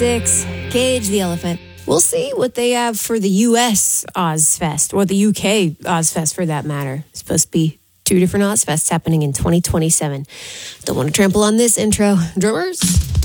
6, Cage the Elephant. We'll see what they have for the U.S. Ozfest, or the U.K. Ozfest for that matter. It's supposed to be 2 different Ozfests happening in 2027. Don't want to trample on this intro. Drummers?